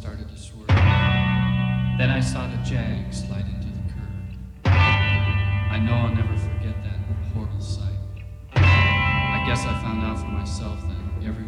started to swerve. Then I saw the Jag slide into the curb. I know I'll never forget that horrible sight. I guess I found out for myself that everyone